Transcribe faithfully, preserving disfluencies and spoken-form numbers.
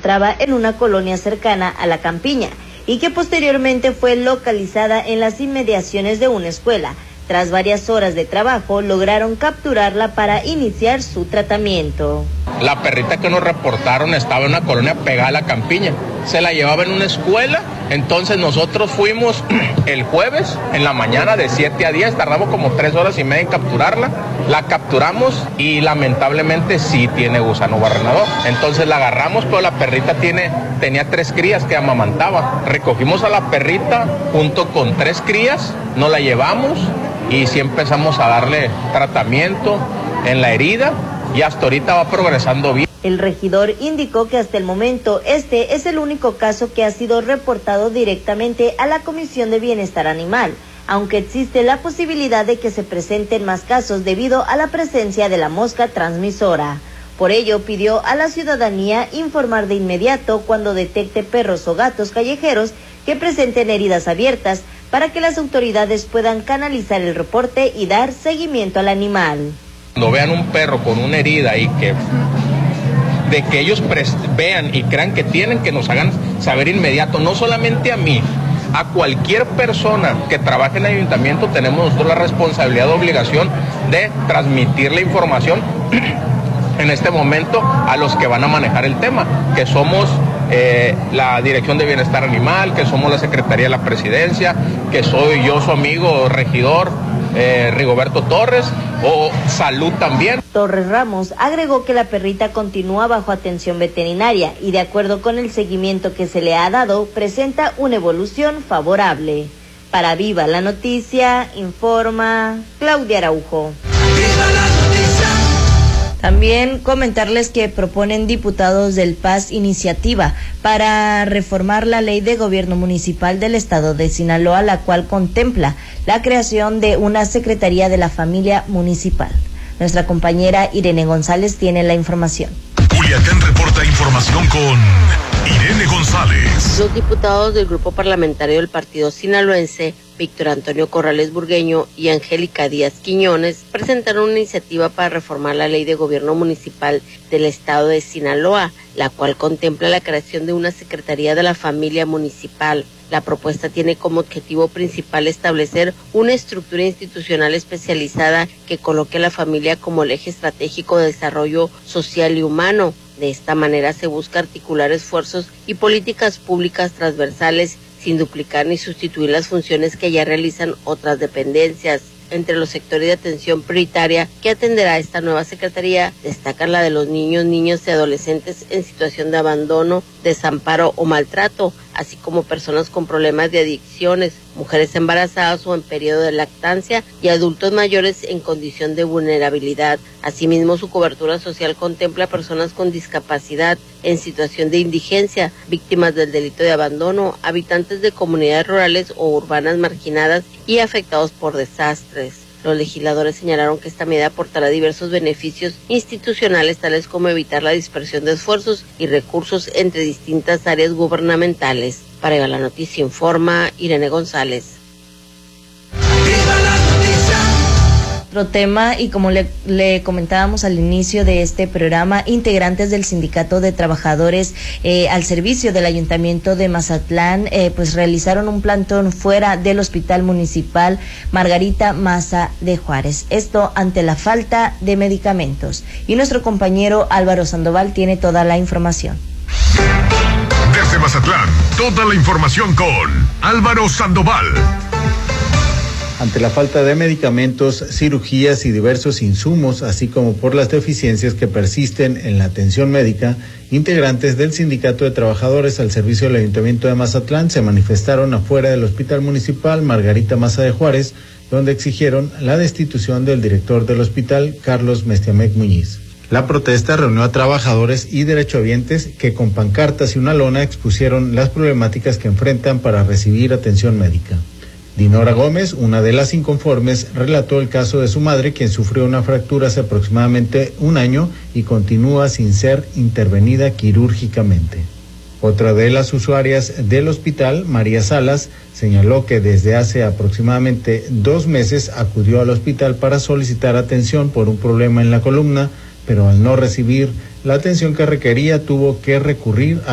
encontraba en una colonia cercana a La Campiña y que posteriormente fue localizada en las inmediaciones de una escuela. Tras varias horas de trabajo, lograron capturarla para iniciar su tratamiento. La perrita que nos reportaron estaba en una colonia pegada a La Campiña. Se la llevaba en una escuela, entonces nosotros fuimos el jueves en la mañana de siete a diez, tardamos como tres horas y media en capturarla. La capturamos y lamentablemente sí tiene gusano barrenador. Entonces la agarramos, pero la perrita tiene, tenía tres crías que amamantaba. Recogimos a la perrita junto con tres crías, nos la llevamos y sí empezamos a darle tratamiento en la herida y hasta ahorita va progresando bien. El regidor indicó que hasta el momento este es el único caso que ha sido reportado directamente a la Comisión de Bienestar Animal, aunque existe la posibilidad de que se presenten más casos debido a la presencia de la mosca transmisora. Por ello, pidió a la ciudadanía informar de inmediato cuando detecte perros o gatos callejeros que presenten heridas abiertas para que las autoridades puedan canalizar el reporte y dar seguimiento al animal. Cuando vean un perro con una herida y que de que ellos vean y crean que tienen, que nos hagan saber inmediato, no solamente a mí, a cualquier persona que trabaje en el ayuntamiento tenemos nosotros la responsabilidad o obligación de transmitir la información en este momento a los que van a manejar el tema, que somos eh, la Dirección de Bienestar Animal, que somos la Secretaría de la Presidencia, que soy yo su amigo regidor eh, Rigoberto Torres, o Salud también. Torres Ramos agregó que la perrita continúa bajo atención veterinaria y de acuerdo con el seguimiento que se le ha dado, presenta una evolución favorable. Para Viva la Noticia, informa Claudia Araujo. ¡Viva la noticia! También comentarles que proponen diputados del P A S iniciativa para reformar la ley de gobierno municipal del estado de Sinaloa, la cual contempla la creación de una Secretaría de la Familia Municipal. Nuestra compañera Irene González tiene la información. Culiacán reporta información con Irene González. Los diputados del grupo parlamentario del partido sinaloense, Víctor Antonio Corrales Burgueño y Angélica Díaz Quiñones, presentaron una iniciativa para reformar la ley de gobierno municipal del estado de Sinaloa, la cual contempla la creación de una Secretaría de la Familia Municipal. La propuesta tiene como objetivo principal establecer una estructura institucional especializada que coloque a la familia como el eje estratégico de desarrollo social y humano. De esta manera se busca articular esfuerzos y políticas públicas transversales sin duplicar ni sustituir las funciones que ya realizan otras dependencias. Entre los sectores de atención prioritaria que atenderá esta nueva secretaría, destacan la de los niños, niñas y adolescentes en situación de abandono, desamparo o maltrato, así como personas con problemas de adicciones, mujeres embarazadas o en periodo de lactancia y adultos mayores en condición de vulnerabilidad. Asimismo, su cobertura social contempla personas con discapacidad en situación de indigencia, víctimas del delito de abandono, habitantes de comunidades rurales o urbanas marginadas y afectados por desastres. Los legisladores señalaron que esta medida aportará diversos beneficios institucionales, tales como evitar la dispersión de esfuerzos y recursos entre distintas áreas gubernamentales. Para Viva la Noticia informa Irene González. Otro tema, y como le, le comentábamos al inicio de este programa, integrantes del Sindicato de Trabajadores eh, al servicio del Ayuntamiento de Mazatlán, eh, pues realizaron un plantón fuera del Hospital Municipal Margarita Maza de Juárez. Esto ante la falta de medicamentos. Y nuestro compañero Álvaro Sandoval tiene toda la información. Desde Mazatlán, toda la información con Álvaro Sandoval. Ante la falta de medicamentos, cirugías y diversos insumos, así como por las deficiencias que persisten en la atención médica, integrantes del Sindicato de Trabajadores al servicio del Ayuntamiento de Mazatlán se manifestaron afuera del Hospital Municipal Margarita Maza de Juárez, donde exigieron la destitución del director del hospital, Carlos Mestiamec Muñiz. La protesta reunió a trabajadores y derechohabientes que con pancartas y una lona expusieron las problemáticas que enfrentan para recibir atención médica. Dinora Gómez, una de las inconformes, relató el caso de su madre, quien sufrió una fractura hace aproximadamente un año y continúa sin ser intervenida quirúrgicamente. Otra de las usuarias del hospital, María Salas, señaló que desde hace aproximadamente dos meses acudió al hospital para solicitar atención por un problema en la columna, pero al no recibir la atención que requería tuvo que recurrir a